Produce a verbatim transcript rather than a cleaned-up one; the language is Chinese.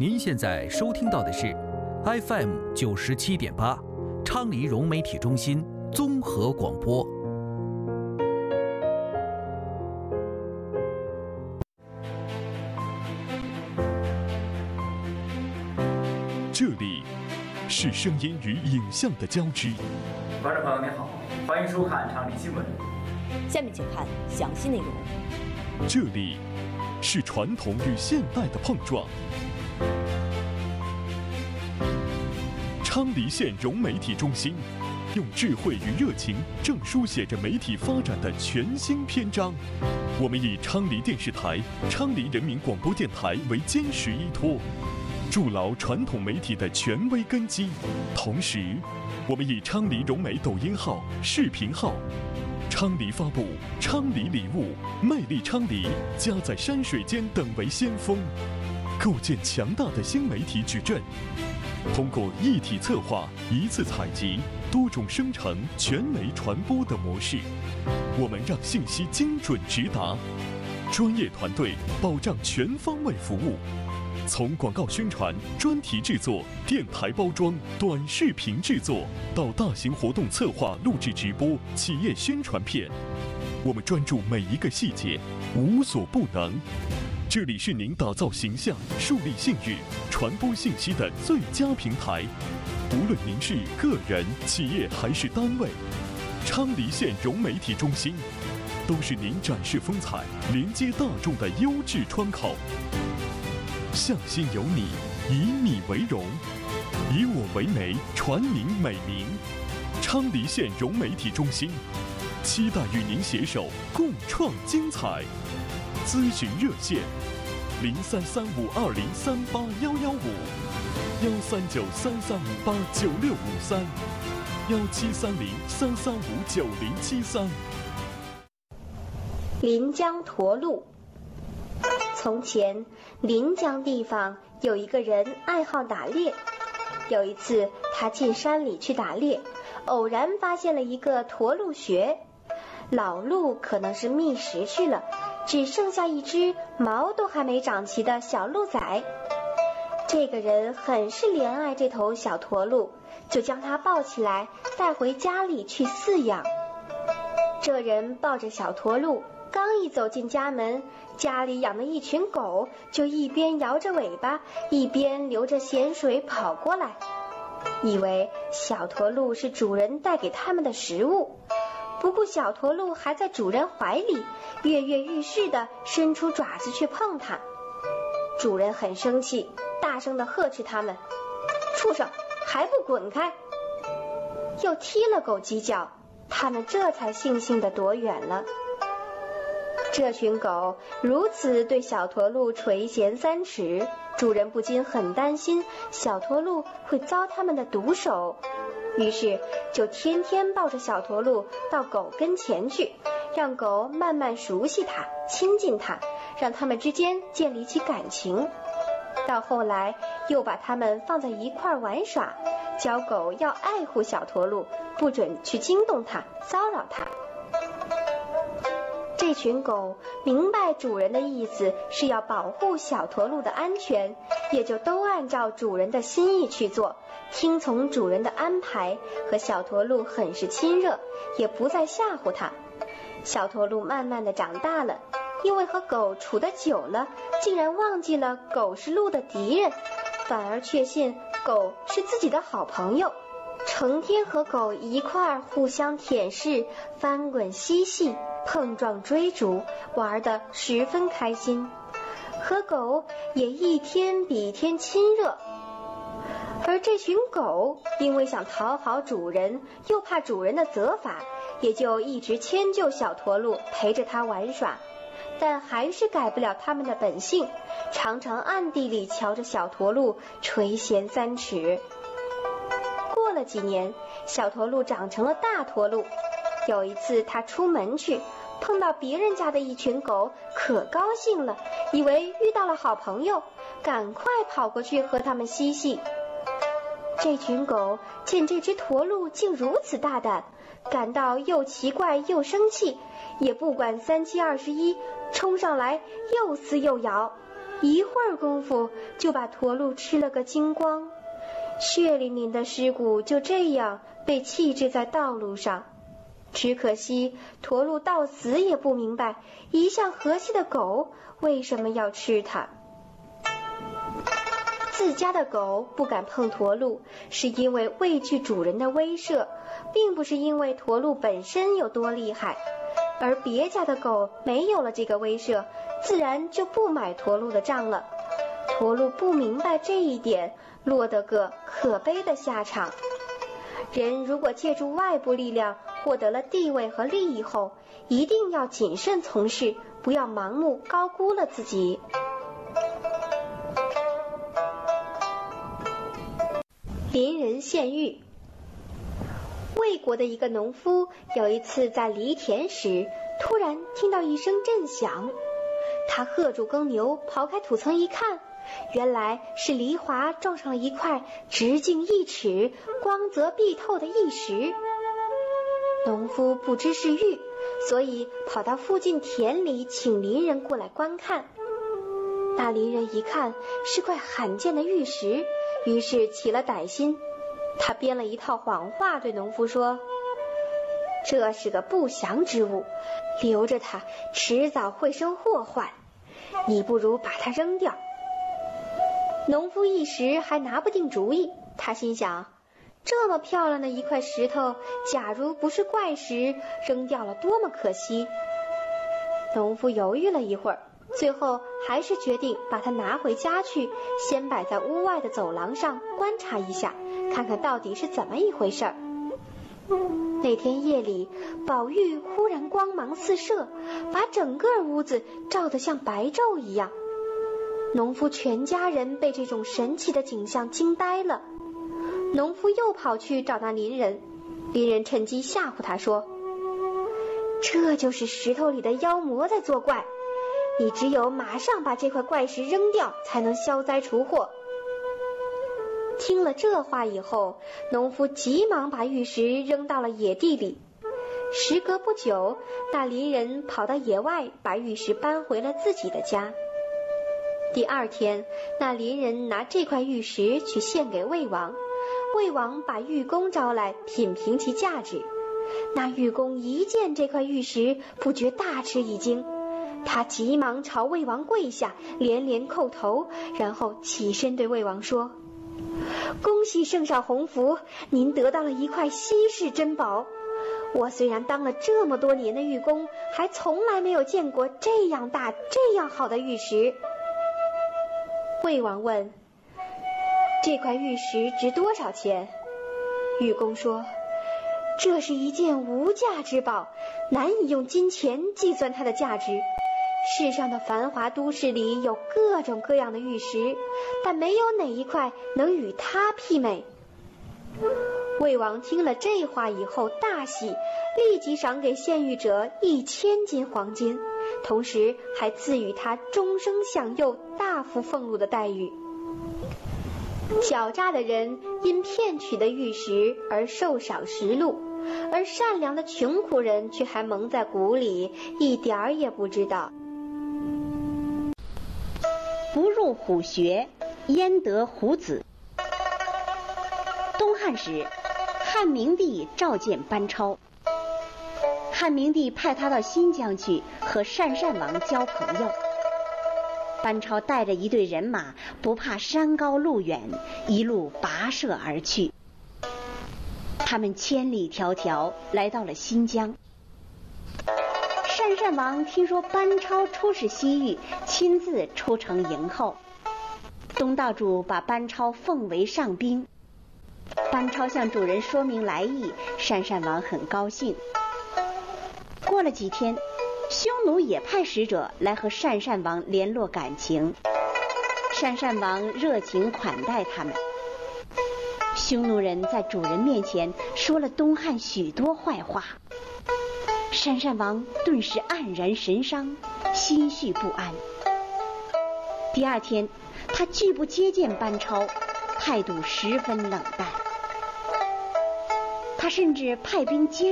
您现在收听到的是 F M 九十七点八，昌黎融媒体中心综合广播。 这里是声音与影像的交织。 观众朋友您好，欢迎收看昌黎新闻。 下面请看详细内容。 这里是传统与现代的碰撞。昌黎县融媒体中心用智慧与热情，正书写着媒体发展的全新篇章。我们以昌黎电视台、昌黎人民广播电台为坚实依托，筑牢传统媒体的权威根基。同时，我们以昌黎融媒抖音号、视频号、昌黎发布、昌黎礼物、魅力昌黎、家在山水间等为先锋，构建强大的新媒体矩阵。通过一体策划、一次采集、多种生成、全媒传播的模式，我们让信息精准直达，专业团队保障全方位服务。从广告宣传、专题制作、电台包装、短视频制作，到大型活动策划、录制直播、企业宣传片，我们专注每一个细节，无所不能。这里是您打造形象、树立信誉、传播信息的最佳平台。无论您是个人、企业还是单位，昌黎县融媒体中心都是您展示风采、连接大众的优质窗口。向心有你，以你为荣，以我为媒，传您美名。昌黎县融媒体中心期待与您携手共创精彩。咨询热线：零三三五二零三八幺幺五，幺三九三三五八九六五三，幺七三零三三五九零七三。 临江驼鹿。从前，临江地方有一个人爱好打猎。有一次，他进山里去打猎，偶然发现了一个驼鹿穴。老鹿可能是觅食去了，只剩下一只毛都还没长齐的小鹿崽。这个人很是怜爱这头小驼鹿，就将它抱起来带回家里去饲养。这人抱着小驼鹿，刚一走进家门，家里养的一群狗就一边摇着尾巴，一边流着咸水跑过来，以为小驼鹿是主人带给他们的食物。不顾小驼鹿还在主人怀里，跃跃欲试地伸出爪子去碰它。主人很生气，大声地呵斥他们：“畜生，还不滚开！”又踢了狗几脚，他们这才悻悻地躲远了。这群狗如此对小驼鹿垂涎三尺，主人不禁很担心小驼鹿会遭他们的毒手，于是就天天抱着小驼鹿到狗跟前去，让狗慢慢熟悉它、亲近它，让它们之间建立起感情。到后来又把它们放在一块玩耍，教狗要爱护小驼鹿，不准去惊动它、骚扰它。这群狗明白主人的意思是要保护小驼鹿的安全，也就都按照主人的心意去做，听从主人的安排，和小驼鹿很是亲热，也不再吓唬它。小驼鹿慢慢的长大了，因为和狗处得久了，竟然忘记了狗是鹿的敌人，反而确信狗是自己的好朋友，成天和狗一块儿互相舔舐、翻滚嬉戏、碰撞追逐，玩得十分开心，和狗也一天比一天亲热。而这群狗因为想讨好主人，又怕主人的责罚，也就一直迁就小驼鹿，陪着它玩耍，但还是改不了他们的本性，常常暗地里瞧着小驼鹿垂涎三尺。过了几年，小驼鹿长成了大驼鹿。有一次他出门去，碰到别人家的一群狗，可高兴了，以为遇到了好朋友，赶快跑过去和他们嬉戏。这群狗见这只驼鹿竟如此大胆，感到又奇怪又生气，也不管三七二十一，冲上来又撕又咬， 一会儿功夫就把驼鹿吃了个精光，血淋淋的尸骨就这样被弃置在道路上。只可惜驼鹿到死也不明白，一向和气的狗为什么要吃它。自家的狗不敢碰驼鹿，是因为畏惧主人的威慑，并不是因为驼鹿本身有多厉害。而别家的狗没有了这个威慑，自然就不买驼鹿的账了。驼鹿不明白这一点，落得个可悲的下场。人如果借助外部力量获得了地位和利益后，一定要谨慎从事，不要盲目高估了自己。邻人献玉。魏国的一个农夫有一次在犁田时，突然听到一声震响，他喝住耕牛，刨开土层一看，原来是犁铧撞上了一块直径一尺、光泽碧透的玉石。农夫不知是玉，所以跑到附近田里请邻人过来观看。那邻人一看是块罕见的玉石，于是起了歹心。他编了一套谎话对农夫说，这是个不祥之物，留着它迟早会生祸患，你不如把它扔掉。农夫一时还拿不定主意，他心想，这么漂亮的一块石头，假如不是怪石，扔掉了多么可惜。农夫犹豫了一会儿，最后还是决定把它拿回家去，先摆在屋外的走廊上观察一下，看看到底是怎么一回事儿。那天夜里，宝玉忽然光芒四射，把整个屋子照得像白昼一样。农夫全家人被这种神奇的景象惊呆了。农夫又跑去找那邻人，邻人趁机吓唬他说，这就是石头里的妖魔在作怪，你只有马上把这块怪石扔掉，才能消灾除祸。听了这话以后，农夫急忙把玉石扔到了野地里。时隔不久，那邻人跑到野外，把玉石搬回了自己的家。第二天，那邻人拿这块玉石去献给魏王，魏王把玉工招来品评其价值。那玉工一见这块玉石，不觉大吃一惊，他急忙朝魏王跪下，连连叩头，然后起身对魏王说，恭喜圣上洪福，您得到了一块稀世珍宝。我虽然当了这么多年的玉工，还从来没有见过这样大这样好的玉石。魏王问，这块玉石值多少钱？玉工说，这是一件无价之宝，难以用金钱计算它的价值。世上的繁华都市里有各种各样的玉石，但没有哪一块能与它媲美。魏王听了这话以后大喜，立即赏给献玉者一千斤黄金，同时还赐予他终生享有大幅俸禄的待遇。狡诈的人因骗取的玉石而受赏食禄，而善良的穷苦人却还蒙在鼓里，一点儿也不知道。 不入虎穴，焉得虎子。东汉时，汉明帝召见班超，汉明帝派他到新疆去和鄯善王交朋友。班超带着一队人马，不怕山高路远，一路跋涉而去。他们千里迢迢来到了新疆。鄯善王听说班超出使西域，亲自出城迎候。东道主把班超奉为上宾。班超向主人说明来意，鄯善王很高兴。过了几天，匈奴也派使者来和鄯善王联络感情。鄯善王热情款待他们。匈奴人在主人面前说了东汉许多坏话，鄯善王顿时黯然神伤，心绪不安。第二天，他拒不接见班超，态度十分冷淡。他甚至派兵监